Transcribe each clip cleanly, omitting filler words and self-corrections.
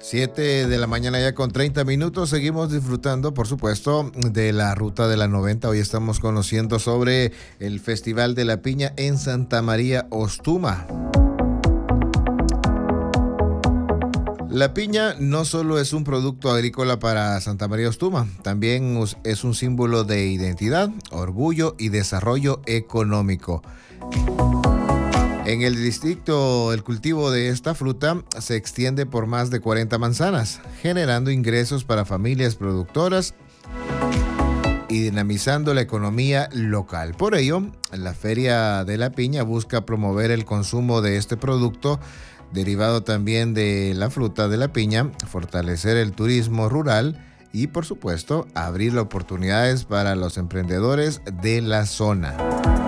7 de la mañana ya con 30 minutos. Seguimos disfrutando, por supuesto, de la Ruta de la 90. Hoy estamos conociendo sobre el Festival de la Piña en Santa María Ostuma. La piña no solo es un producto agrícola para Santa María Ostuma, también es un símbolo de identidad, orgullo y desarrollo económico. En el distrito, el cultivo de esta fruta se extiende por más de 40 manzanas, generando ingresos para familias productoras y dinamizando la economía local. Por ello, la Feria de la Piña busca promover el consumo de este producto, derivado también de la fruta de la piña, fortalecer el turismo rural y, por supuesto, abrir oportunidades para los emprendedores de la zona.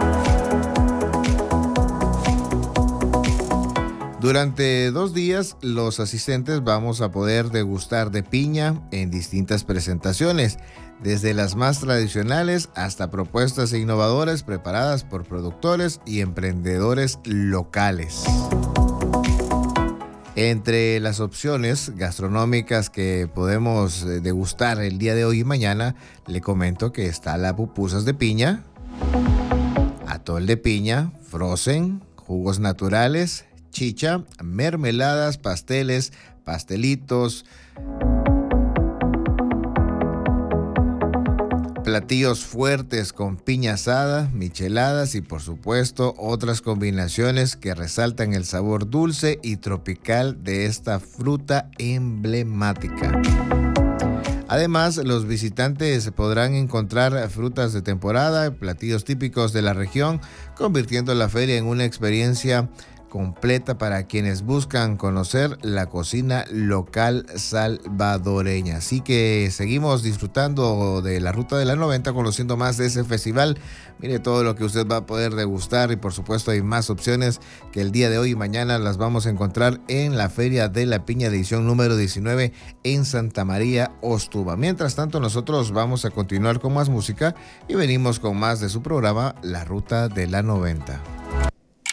Durante 2 días, los asistentes vamos a poder degustar de piña en distintas presentaciones, desde las más tradicionales hasta propuestas innovadoras preparadas por productores y emprendedores locales. Entre las opciones gastronómicas que podemos degustar el día de hoy y mañana, le comento que está la pupusas de piña, atol de piña, frozen, jugos naturales, chicha, mermeladas, pasteles, pastelitos, platillos fuertes con piña asada, micheladas y, por supuesto, otras combinaciones que resaltan el sabor dulce y tropical de esta fruta emblemática. Además, los visitantes podrán encontrar frutas de temporada, platillos típicos de la región, convirtiendo la feria en una experiencia completa para quienes buscan conocer la cocina local salvadoreña. Así que seguimos disfrutando de la Ruta de la 90, conociendo más de ese festival. Mire todo lo que usted va a poder degustar y, por supuesto, hay más opciones que el día de hoy y mañana las vamos a encontrar en la Feria de la Piña, edición número 19 en Santa María Ostuma. Mientras tanto, nosotros vamos a continuar con más música y venimos con más de su programa La Ruta de la 90.